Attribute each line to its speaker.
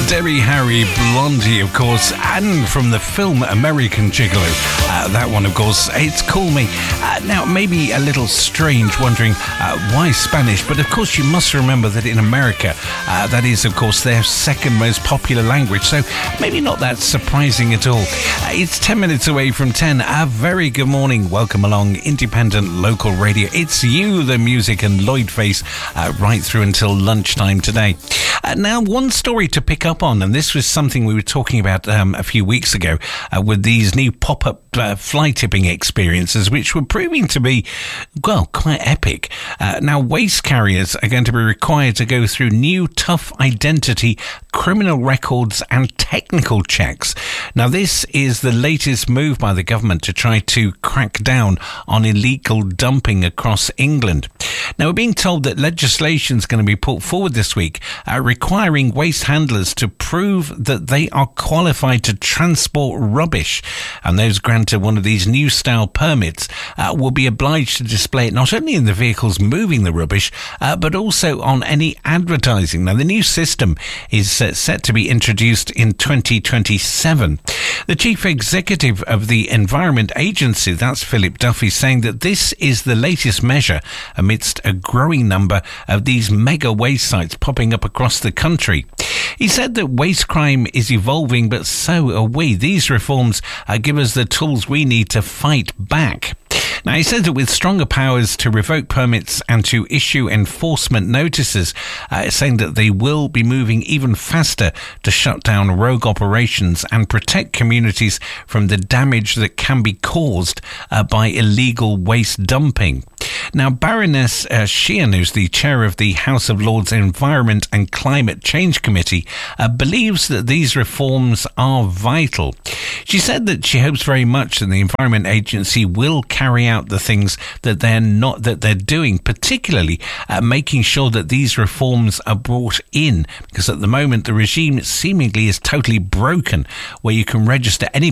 Speaker 1: Debbie Harry, Blondie, of course, and from the film American Gigolo. That one, of course, it's Call Me. Now, maybe a little strange wondering why Spanish, but of course you must remember that in America, that is, of course, their second most popular language, so maybe not that surprising at all. It's 10 minutes away from 10. A very good morning. Welcome along, independent local radio. It's you, the music, and Lloyd Face right through until lunchtime today. Now, one story to pick up on, and this was something we were talking about a few weeks ago with these new pop-up fly tipping experiences, which were proving to be, well, quite epic. Now, waste carriers are going to be required to go through new tough identity, criminal records and technical checks. Now, this is the latest move by the government to try to crack down on illegal dumping across England. Now, we're being told that legislation is going to be put forward this week requiring waste handlers to prove that they are qualified to transport rubbish, and those granted one of these new style permits will be obliged to display it not only in the vehicles moving the rubbish but also on any advertising. Now, the new system is set to be introduced in 2027. The chief executive of the Environment Agency, that's Philip Duffy, saying that this is the latest measure amidst a growing number of these mega waste sites popping up across the country. He said that waste crime is evolving, but so are we. These reforms give us the tools we need to fight back. Now, he said that with stronger powers to revoke permits and to issue enforcement notices, saying that they will be moving even faster to shut down rogue operations and protect communities from the damage that can be caused by illegal waste dumping. Now, Baroness Sheehan, who's the chair of the House of Lords Environment and Climate Change Committee, believes that these reforms are vital. She said that she hopes very much that the Environment Agency will carry out the things that they're doing, particularly making sure that these reforms are brought in, because at the moment the regime seemingly is totally broken, where you can register any